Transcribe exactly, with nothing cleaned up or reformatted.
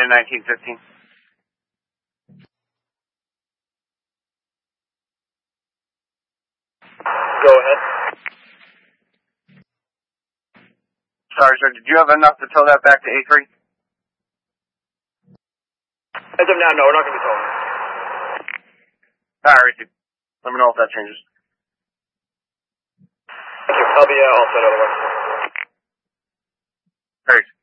in nineteen fifteen. Go ahead. Sorry, sir. Did you have enough to tow that back to A three? As of now, no, we're not going to be towing. All right, dude. Let me know if that changes. Thank you. I'll be uh, all set otherwise. All right.